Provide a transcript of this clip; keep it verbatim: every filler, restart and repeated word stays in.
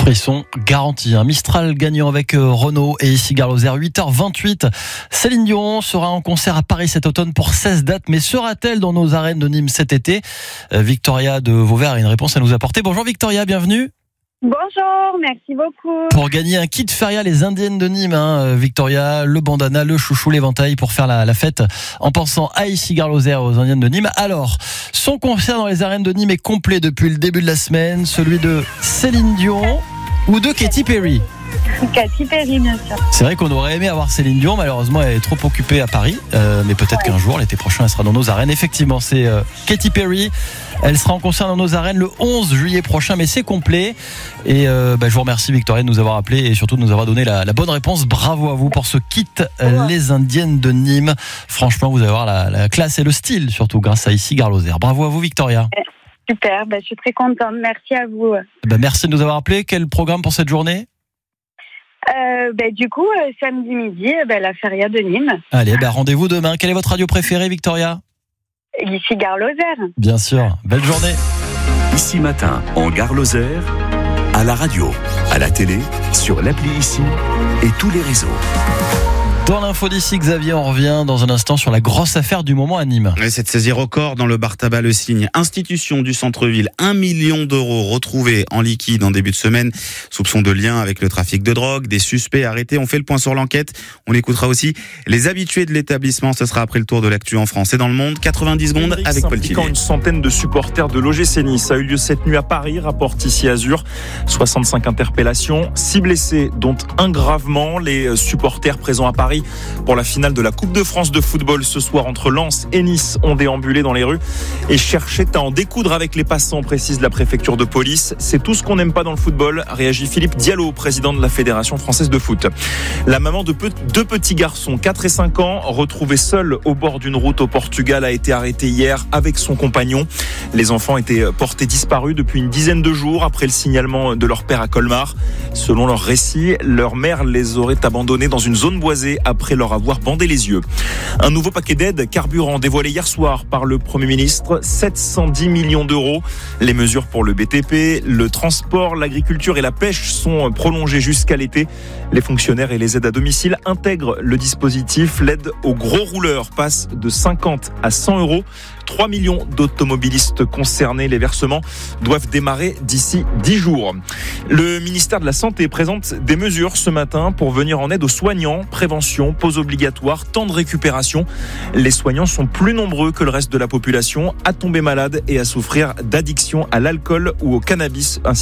Frisson garanti. Un Mistral gagnant avec Renault et ici Gare Lozère. huit heures vingt-huit. Céline Dion sera en concert à Paris cet automne pour seize dates. Mais sera-t-elle dans nos arènes de Nîmes cet été ? Victoria de Vauvert a une réponse à nous apporter. Bonjour Victoria, bienvenue. Bonjour, merci beaucoup. Pour gagner un kit feria, les Indiennes de Nîmes, hein, Victoria, le bandana, le chouchou, l'éventail pour faire la, la fête en pensant à ici Gare Lozère aux Indiennes de Nîmes. Alors, son concert dans les arènes de Nîmes est complet depuis le début de la semaine, celui de Céline Dion ou de Katy Perry. Katy Perry, bien sûr. C'est vrai qu'on aurait aimé avoir Céline Dion, malheureusement elle est trop occupée à Paris, euh, mais peut-être ouais. qu'un jour, l'été prochain, elle sera dans nos arènes. Effectivement, c'est euh, Katy Perry. Elle sera en concert dans nos arènes le onze juillet prochain, mais c'est complet. Et euh, bah, je vous remercie Victoria de nous avoir appelé et surtout de nous avoir donné la, la bonne réponse. Bravo à vous pour ce kit euh, ouais. Les Indiennes de Nîmes. Franchement, vous allez avoir la, la classe et le style, surtout grâce à ici Gare Lozère. Bravo à vous Victoria. Super, bah, je suis très contente. Merci à vous. Bah, merci de nous avoir appelé. Quel programme pour cette journée ? Euh, bah, du coup, euh, samedi midi, bah, la feria de Nîmes. Allez, bah, rendez-vous demain. Quelle est votre radio préférée, Victoria ? Ici Gare Lozère. Bien sûr. Belle journée. Ici matin, en Gare Lozère, à la radio, à la télé, sur l'appli Ici et tous les réseaux. Dans l'info d'ici, Xavier, on revient dans un instant sur la grosse affaire du moment à Nîmes. Et cette saisie record dans le bar tabac Le Cygne. Institution du centre-ville, un million d'euros retrouvés en liquide en début de semaine. Soupçon de lien avec le trafic de drogue, des suspects arrêtés. On fait le point sur l'enquête. On écoutera aussi les habitués de l'établissement. Ce sera après le tour de l'actu en France et dans le monde. quatre-vingt-dix secondes avec Paul Tillet. Une centaine de supporters de l'O G C Nice a eu lieu cette nuit à Paris, rapporte ici Azur. soixante-cinq interpellations, six blessés, dont un gravement. Les supporters présents à Paris pour la finale de la Coupe de France de football ce soir entre Lens et Nice ont déambulé dans les rues et cherchaient à en découdre avec les passants, précise la préfecture de police. C'est tout ce qu'on n'aime pas dans le football, réagit Philippe Diallo, président de la Fédération française de foot. La maman de pe- deux petits garçons, quatre et cinq ans, retrouvés seuls au bord d'une route au Portugal, a été arrêtée hier avec son compagnon. Les enfants étaient portés disparus depuis une dizaine de jours après le signalement de leur père à Colmar. Selon leur récit, leur mère les aurait abandonnés dans une zone boisée après leur avoir bandé les yeux. Un nouveau paquet d'aides carburant dévoilé hier soir par le Premier ministre, sept cent dix millions d'euros. Les mesures pour le B T P, le transport, l'agriculture et la pêche sont prolongées jusqu'à l'été. Les fonctionnaires et les aides à domicile intègrent le dispositif. L'aide aux gros rouleurs passe de cinquante à cent euros. trois millions d'automobilistes concernés. Les versements doivent démarrer d'ici dix jours. Le ministère de la Santé présente des mesures ce matin pour venir en aide aux soignants. Prévention, pause obligatoire, temps de récupération. Les soignants sont plus nombreux que le reste de la population à tomber malade et à souffrir d'addiction à l'alcool ou au cannabis, ainsi